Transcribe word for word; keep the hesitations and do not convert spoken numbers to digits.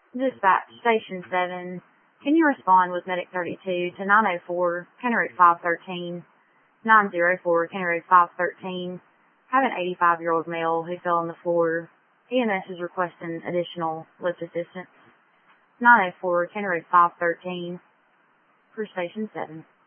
Dispatch, Station seven. Can you respond with Medic thirty-two to nine oh four, County Road five thirteen, nine oh four, County Road five thirteen? Have an eighty-five-year-old male who fell on the floor. E M S is requesting additional lift assistance. nine oh four, County Road five thirteen, for Station seven.